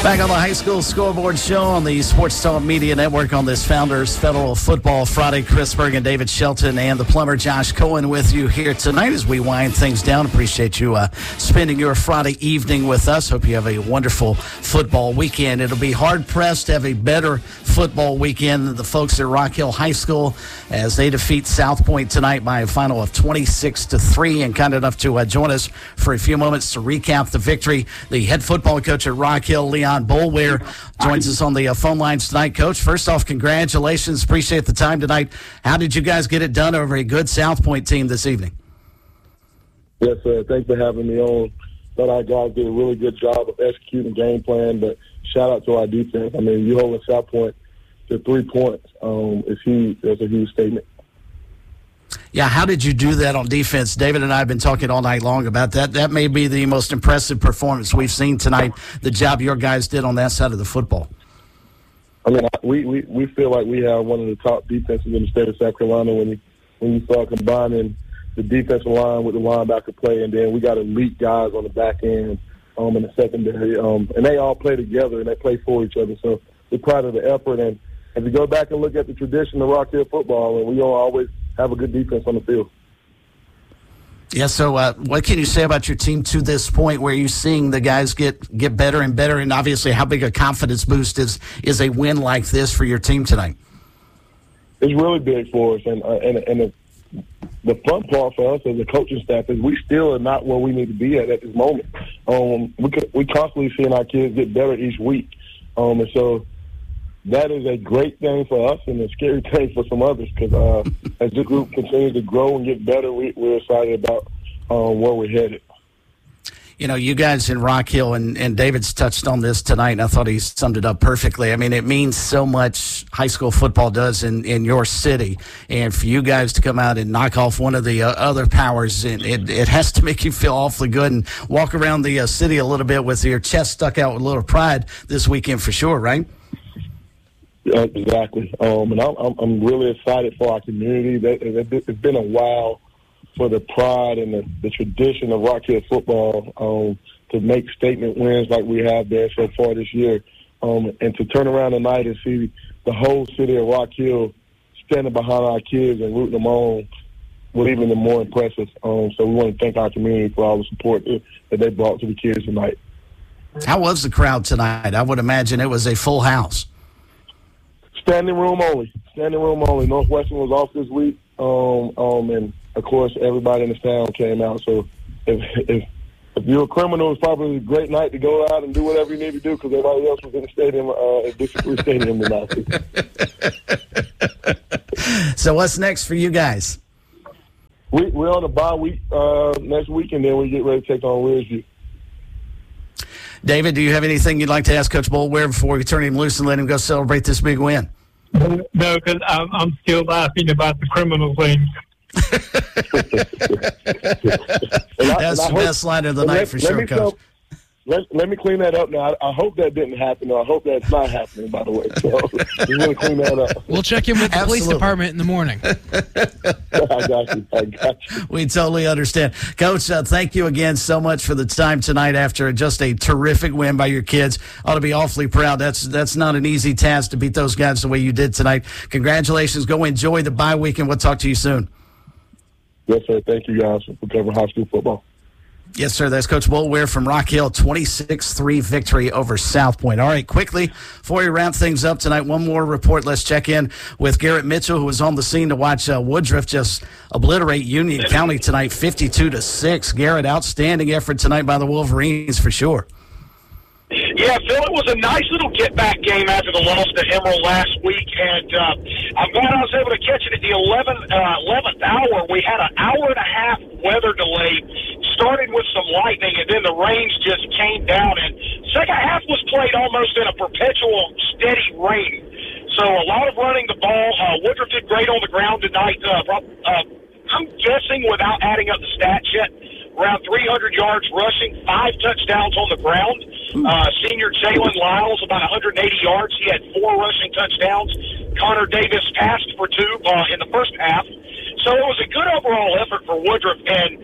Back on the High School Scoreboard Show on the Sports Talk Media Network on this Founders Federal Football Friday. Chris Berg and David Shelton and the plumber Josh Cohen with you here tonight as we wind things down. Appreciate you spending your Friday evening with us. Hope you have a wonderful football weekend. It'll be hard-pressed to have a better football weekend than the folks at Rock Hill High School as they defeat South Point tonight by a final of 26-3. And kind enough to join us for a few moments to recap the victory. The head football coach at Rock Hill, Leon Boulware, joins us on the phone lines tonight. Coach, first off, congratulations. Appreciate the time tonight. How did you guys get it done over a good South Point team this evening? Yes, sir. Thanks for having me on. Thought our guys did a really good job of executing game plan, but shout out to our defense. I mean, you holding South Point to 3 points is huge. That's a huge statement. Yeah, how did you do that on defense? David and I have been talking all night long about that. That may be the most impressive performance we've seen tonight, the job your guys did on that side of the football. I mean, we feel like we have one of the top defenses in the state of South Carolina when you start combining the defensive line with the linebacker play, and then we got elite guys on the back end in the secondary. And they all play together, and they play for each other. So we're proud of the effort. And if you go back and look at the tradition of Rock Hill football, and we all always have a good defense on the field. Yeah, so what can you say about your team to this point where you're seeing the guys get better and better, and obviously how big a confidence boost is a win like this for your team tonight? It's really big for us, and the fun part for us as a coaching staff is we still are not where we need to be at this moment. We constantly seeing our kids get better each week, and so that is a great thing for us and a scary thing for some others because as the group continues to grow and get better, we're excited about where we're headed. You know, you guys in Rock Hill, and David's touched on this tonight, and I thought he summed it up perfectly. I mean, it means so much high school football does in your city, and for you guys to come out and knock off one of the other powers, it has to make you feel awfully good and walk around the city a little bit with your chest stuck out with a little pride this weekend for sure, right? Exactly. And I'm really excited for our community. It's been a while for the pride and the tradition of Rock Hill football to make statement wins like we have there so far this year. And to turn around tonight and see the whole city of Rock Hill standing behind our kids and rooting them on was even more impressive. So we want to thank our community for all the support that they brought to the kids tonight. How was the crowd tonight? I would imagine it was a full house. Standing room only. Northwestern was off this week, and of course everybody in the town came out. So if you're a criminal, it's probably a great night to go out and do whatever you need to do because everybody else was in the stadium, at District 3 Stadium tonight. So what's next for you guys? We're on a bye week next week, and then we get ready to take on Ridgeview. David, do you have anything you'd like to ask Coach Boulware before we turn him loose and let him go celebrate this big win? No, because I'm still laughing about the criminal thing. That's the best line of the night for sure, Coach. Let me clean that up now. I hope that didn't happen, or I hope that's not happening, by the way. So we're going to clean that up. We'll check in with the police department in the morning. I got you. We totally understand. Coach, thank you again so much for the time tonight after just a terrific win by your kids. Ought to be awfully proud. That's not an easy task to beat those guys the way you did tonight. Congratulations. Go enjoy the bye week, and we'll talk to you soon. Yes, sir. Thank you, guys, for covering high school football. Yes, sir. That's Coach Boulware from Rock Hill, 26-3 victory over South Point. All right, quickly, before we wrap things up tonight, one more report. Let's check in with Garrett Mitchell, who was on the scene to watch Woodruff just obliterate Union County tonight, 52-6. Garrett, outstanding effort tonight by the Wolverines for sure. Yeah, Phil, it was a nice little get-back game after the loss to Emerald last week, and I'm glad I was able to catch it at the 11th hour. We had an hour-and-a-half weather delay, started with some lightning, and then the rains just came down, and second half was played almost in a perpetual steady rain. So a lot of running the ball. Woodruff did great on the ground tonight. I'm guessing, without adding up the stats yet, around 300 yards rushing, 5 touchdowns on the ground. Senior Jalen Lyles, about 180 yards. He had 4 rushing touchdowns. Connor Davis passed for 2 in the first half. So it was a good overall effort for Woodruff. And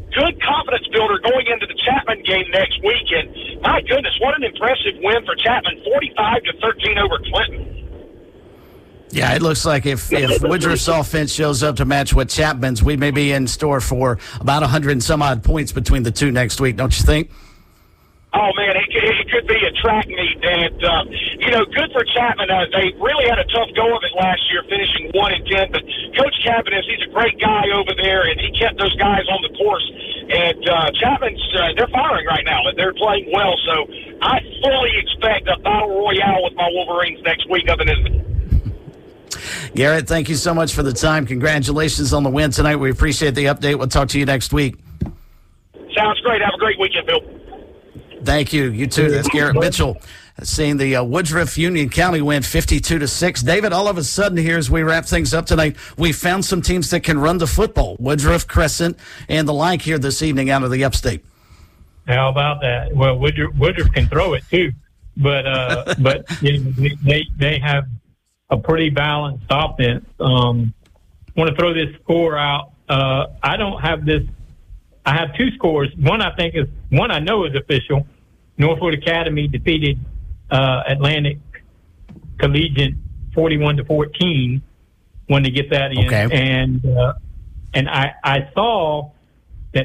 good confidence builder going into the Chapman game next week. And my goodness, what an impressive win for Chapman, 45-13 over Clinton. Yeah, it looks like if Woodruff's offense shows up to match what Chapman's, we may be in store for about 100 and some odd points between the two next week, don't you think? Oh, man, it could be a track meet. And, good for Chapman. They really had a tough go of it last year, finishing 1-10. But Coach Chapman, he's a great guy over there, and he kept those guys on the course. And Chapman's, they're firing right now. They're playing well. So I fully expect a battle royale with my Wolverines next week up in Island. Garrett, thank you so much for the time. Congratulations on the win tonight. We appreciate the update. We'll talk to you next week. Sounds great. Have a great weekend, Bill. Thank you. You too. That's Garrett Mitchell seeing the Woodruff Union County win 52-6. David, all of a sudden here as we wrap things up tonight, we found some teams that can run the football. Woodruff, Crescent, and the like here this evening out of the upstate. How about that? Well, Woodruff can throw it too, but they have a pretty balanced offense. I want to throw this score out. I don't have this. I have two scores. One I know is official. Northwood Academy defeated Atlantic Collegiate 41-14. When to get that in, okay. And I saw that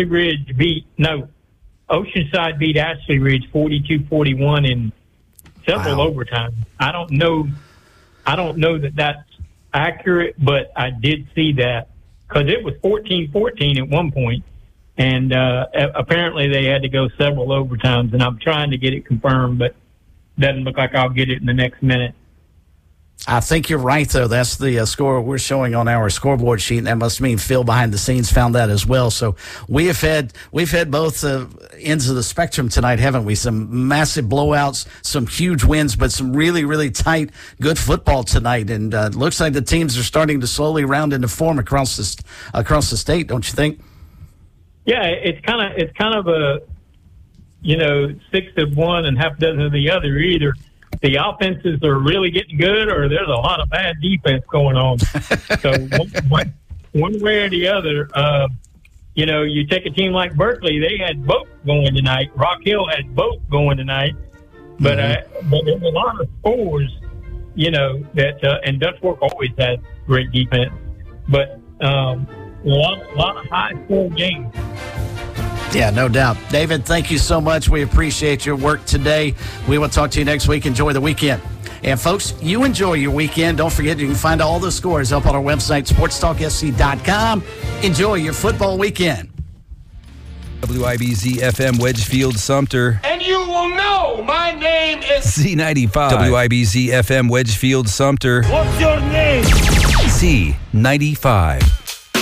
Oceanside beat Ashley Ridge 42-41 in several overtimes. I don't know that that's accurate, but I did see that because it was 14-14 at one point, and apparently they had to go several overtimes, and I'm trying to get it confirmed, but doesn't look like I'll get it in the next minute. I think you're right, though. That's the score we're showing on our scoreboard sheet, and that must mean Phil behind the scenes found that as well. So we've had both ends of the spectrum tonight, haven't we? Some massive blowouts, some huge wins, but some really, really tight, good football tonight. And looks like the teams are starting to slowly round into form across the state, don't you think? Yeah, it's kind of a 6 of one and half dozen of the other. Either the offenses are really getting good, or there's a lot of bad defense going on. So one way or the other, you take a team like Berkeley, they had both going tonight. Rock Hill had both going tonight. But there's a lot of scores, that and Dutch Fork always has great defense. But a lot of high-score games. Yeah, no doubt. David, thank you so much. We appreciate your work today. We will talk to you next week. Enjoy the weekend. And, folks, you enjoy your weekend. Don't forget, you can find all the scores up on our website, sportstalksc.com. Enjoy your football weekend. WIBZ-FM Wedgefield Sumter. And you will know my name is Z95. WIBZ-FM Wedgefield Sumter. What's your name? Z95.